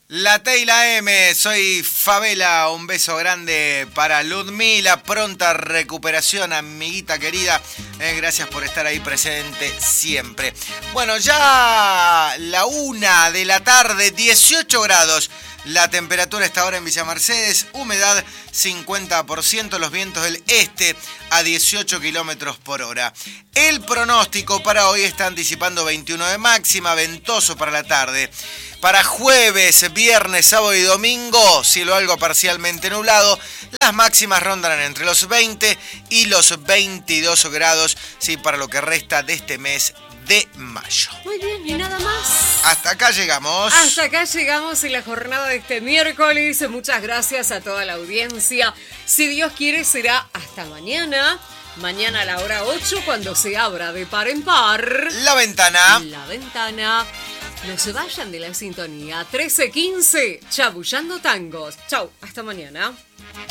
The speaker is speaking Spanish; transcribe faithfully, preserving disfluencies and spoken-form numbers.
La T y la M, soy Favela, un beso grande para Ludmila, pronta recuperación, amiguita querida, eh, gracias por estar ahí presente siempre. Bueno, ya la una de la tarde, dieciocho grados, la temperatura está ahora en Villa Mercedes, humedad cincuenta por ciento, los vientos del este a dieciocho kilómetros por hora. El pronóstico para hoy está anticipando veintiuno de máxima, ventoso para la tarde. Para jueves, viernes, sábado y domingo, cielo algo parcialmente nublado. Las máximas rondarán entre los veinte y los veintidós grados, sí, para lo que resta de este mes de mayo. Muy bien, y nada más. Hasta acá llegamos. Hasta acá llegamos en la jornada de este miércoles. Muchas gracias a toda la audiencia. Si Dios quiere, será hasta mañana. Mañana a la hora ocho, cuando se abra de par en par La ventana. La ventana. No se vayan de la sintonía. trece quince, Chabullando Tangos. Chau, hasta mañana.